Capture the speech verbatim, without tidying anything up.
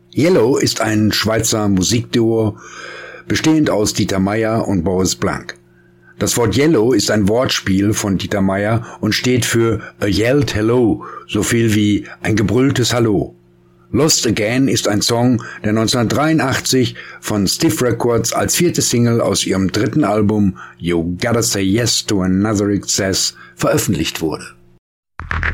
Yellow ist ein Schweizer Musikduo, bestehend aus Dieter Meier und Boris Blank. Das Wort Yellow ist ein Wortspiel von Dieter Meier und steht für A Yelled Hello, so viel wie ein gebrülltes Hallo. Lost Again ist ein Song, der neunzehnhundertdreiundachtzig von Stiff Records als vierte Single aus ihrem dritten Album You Gotta Say Yes to Another Excess veröffentlicht wurde.